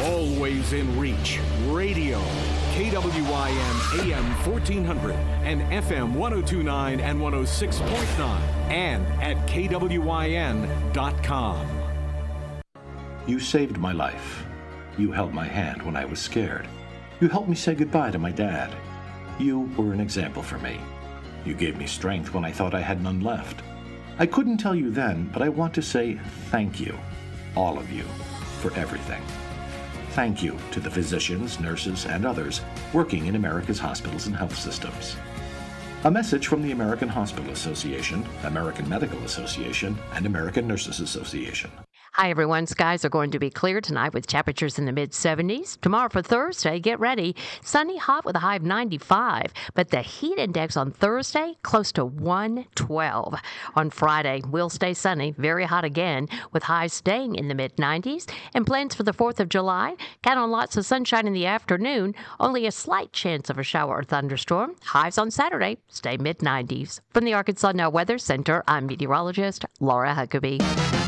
Always in reach. Radio. KWIN AM 1400 and FM 1029 and 106.9 and at KWIN.com. You saved my life. You held my hand when I was scared. You helped me say goodbye to my dad. You were an example for me. You gave me strength when I thought I had none left. I couldn't tell you then, but I want to say thank you, all of you, for everything. Thank you to the physicians, nurses, and others working in America's hospitals and health systems. A message from the American Hospital Association, American Medical Association, and American Nurses Association. Hi, everyone. Skies are going to be clear tonight with temperatures in the mid-70s. Tomorrow for Thursday, get ready. Sunny, hot with a high of 95. But the heat index on Thursday, close to 112. On Friday, we'll stay sunny, very hot again, with highs staying in the mid-90s. And plans for the 4th of July, count on lots of sunshine in the afternoon. Only a slight chance of a shower or thunderstorm. Highs on Saturday, stay mid-90s. From the Arkansas Now Weather Center, I'm meteorologist Laura Huckabee.